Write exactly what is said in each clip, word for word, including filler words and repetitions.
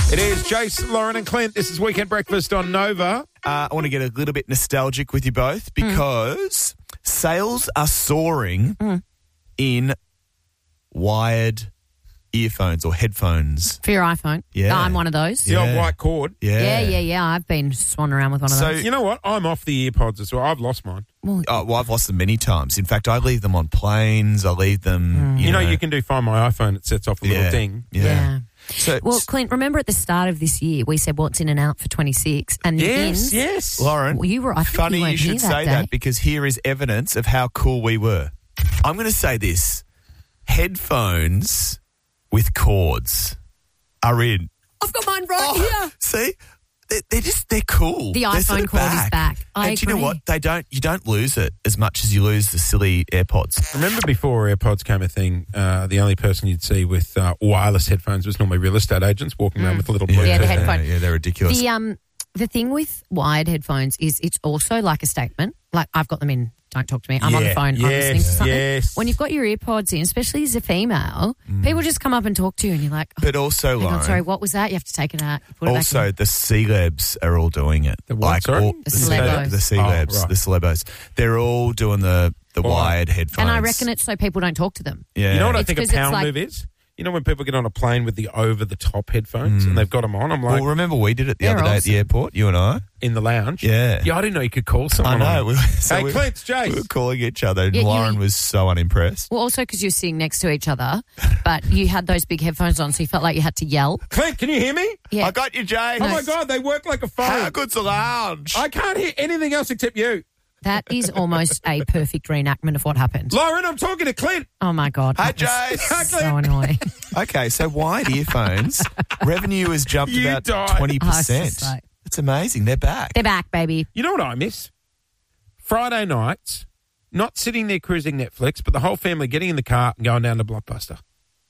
It is Jace, Lauren and Clint. This is Weekend Breakfast on Nova. Uh, I want to get a little bit nostalgic with you both because mm. sales are soaring mm. in wired earphones or headphones. For your iPhone. Yeah. I'm one of those. The yeah. old white cord. Yeah. Yeah, yeah, yeah. I've been swanning around with one of so, those. you know what? I'm off the earpods as well. I've lost mine. Well, oh, well, I've lost them many times. In fact, I leave them on planes. I leave them, mm. you, You know, know, you can do Find My iPhone. It sets off a yeah. little ding. Yeah. yeah. So, Well, Clint, remember at the start of this year, we said what's in and out for twenty-six, and the Yes, ins, yes. Lauren, well, you were. I think funny you, you weren't should here say that, day. that because here is evidence of how cool we were. I'm going to say this. Headphones with cords are in. I've got mine right Oh, here. See? They're, they're just, they're cool. The They're iPhone sort of cord is back. back. I and do you know agree. what? They don't, you don't lose it as much as you lose the silly AirPods. Remember before AirPods came a thing, uh, the only person you'd see with uh, wireless headphones was normally real estate agents walking around with a little Bluetooth. Yeah, the headphone. Yeah, they're ridiculous. The um, the thing with wired headphones is it's also like a statement. Like I've got them in. Don't talk to me. I'm on the Yeah, phone. I'm yes, listening to something. yes. When you've got your earpods in, especially as a female, people just come up and talk to you, and you're like, oh, But also, hang on, Lauren, sorry, what was that? You have to take it out. Put it also back in. the celebs are all doing it. The what, sorry? all, The celebos. The celebs, Oh, right. the celebos. They're all doing the, the Why? wired headphones. And I reckon it's so people don't talk to them. Yeah. You know what I It's think a 'cause it's pound like- move is? You know when people get on a plane with the over-the-top headphones and they've got them on? I'm like, Well, remember we did it the They're other day at the awesome. airport, you and I? in the lounge. Yeah. Yeah, I didn't know you could call someone. I know. on. We, so Hey, we, Clint, it's Jace. we were calling each other and Yeah, you- Lauren was so unimpressed. Well, also because you're sitting next to each other, but you had those big headphones on, so you felt like you had to yell. Clint, can you hear me? Yeah. I got you, Jay. Oh, my God, they work like a phone. How good's the lounge? I can't hear anything else except you. That is almost a perfect reenactment of what happened. Lauren, I'm talking to Clint. Oh, my God. Hi, that was Jace. So annoying. Okay, so wired earphones, revenue has jumped You about died. twenty I was percent. just like- It's amazing. They're back. They're back, baby. You know what I miss? Friday nights, not sitting there cruising Netflix, but the whole family getting in the car and going down to Blockbuster.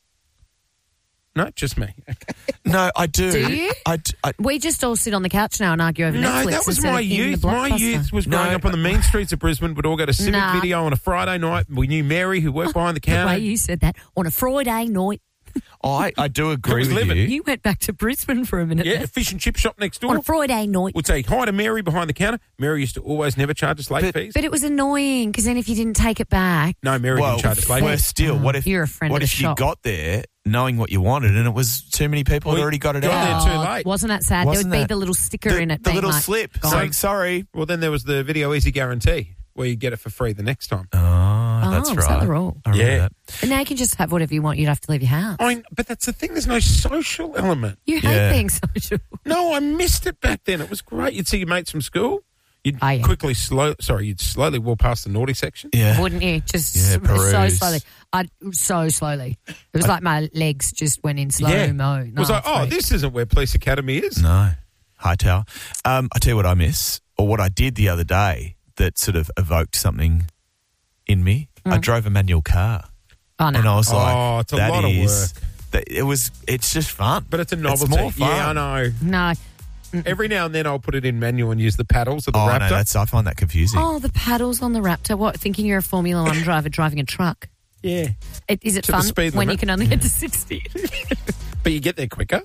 No, just me. No, I do. Do you? I, d- I- We just all sit on the couch now and argue over No, Netflix. that was instead my of in the youth. My Blockbuster. youth was growing No. up on the mean streets of Brisbane. We'd all go to Civic Nah. Video on a Friday night. We knew Mary, who worked behind the The counter. way you said that on a Friday night. I, I do agree was with living. you. You went back to Brisbane for a minute. Yeah, there. a fish and chip shop next On door. a Friday night. We'd say hi to Mary behind the counter. Mary used to always never charge us late But- fees. But it was annoying because then if you didn't take it back, no, Mary Well, didn't charge us late worse fees. still, what if You're a friend what of if the you shop. got there knowing what you wanted and it was too many people had Well, already got it got out? there too late. Wasn't that sad? Wasn't there would that- be the little sticker The, in it. the being little like, slip gone. saying sorry. Well, then there was the Video Easy guarantee where you get it for free the next time. Oh, that's Oh, right. is that the rule? I remember Yeah. that. But now you can just have whatever you want. You'd have to leave your house. I mean, but that's the thing. There's no social element. You hate Yeah. being social. No, I missed it back then. It was great. You'd see your mates from school. You'd Oh, yeah. quickly slow. Sorry, you'd slowly walk past the naughty section. Yeah. Wouldn't you? Just Yeah, so peruse. slowly. I so slowly. It was like my legs just went in slow yeah, mo. it was like, oh, this isn't where Police Academy is. No. Hightower. Um, I tell you what I miss, or what I did the other day that sort of evoked something in me. I drove a manual car. Oh no. And I was like, Oh, it's a that lot of is- work. that- it was, it's just fun. But it's a novelty. It's more fun. Yeah, I know. no. Every now and then I'll put it in manual and use the paddles of the Oh, Raptor. no, that's, I find that confusing. Oh, the paddles on the Raptor. What? Thinking you're a Formula One driver driving a truck? yeah. It, is it To the fun speed when limit. you can only get to sixty? But you get there quicker.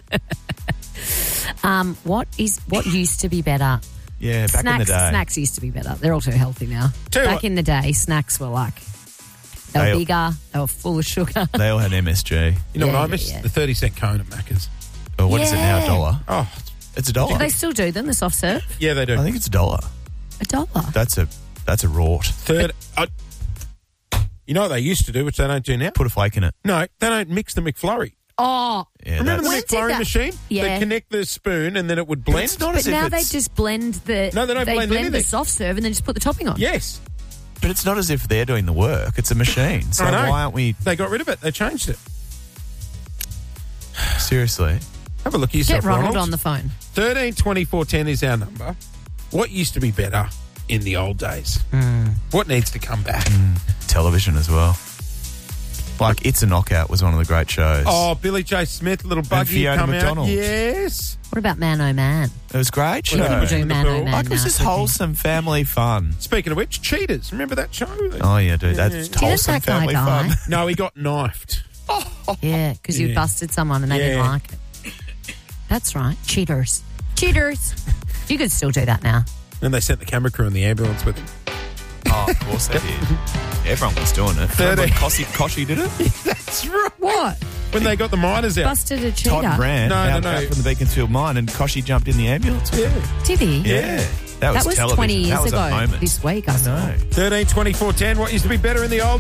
um, what is what used to be better? Yeah, back snacks, in the day. Snacks used to be better. They're all too healthy now. Tell you Back what- in the day, snacks were like they were They- bigger. They were full of sugar. They all had M S G. You know Yeah, what I yeah, miss? yeah. The thirty cent cone at Macca's. Or what is it now, a Yeah. dollar? Oh, It's a dollar. Do they still do them? The soft serve? yeah, they do. I think it's a dollar. A dollar. That's a that's a rort. Third, uh, you know what they used to do, which they don't do now? Put a flake in it. No, they don't mix the McFlurry. Oh, Yeah, Remember the When that's, did McFlurry that- machine? Yeah. They connect the spoon and then it would blend. it's not but as if now they it's, just blend the. No, they don't blend blend anything. the soft serve and then just put the topping on. Yes, but it's not as if they're doing the work. It's a machine. So I know. why aren't we they got rid of it. They changed it. seriously? Have a look at yourself, Get Ronald Ronald. on the phone. thirteen twenty-four ten is our number. What used to be better in the old days? What needs to come back? Television as well. Like It's a Knockout was one of the great shows. Oh, Billy J. Smith, little buggy Fiona come McDonald. out. Yes. What about Man Oh Man? It was a great show. Well, People do the Man Oh pool. Man Like it was now, just so do- wholesome family fun. Speaking of which, Cheaters. Remember that show? Oh yeah, dude, that's Didn't wholesome that guy family die? fun. No, he got knifed. Yeah, because you Yeah. busted someone and they didn't Yeah. like it. That's right. Cheaters. Cheaters. You could still do that now. And they sent the camera crew in the ambulance with him. Oh, of course they did. Everyone was doing it. thirteen. Koshy, Koshy did it? That's right. What? When they got the miners out. Busted a cheater. Todd ran No, out, no, no. out from the Beaconsfield mine and Koshy jumped in the ambulance. Yeah. Did he? Yeah. That was, That was television. twenty years that was ago a moment. this week, I saw. No. thirteen, twenty-four, ten. What used to be better in the old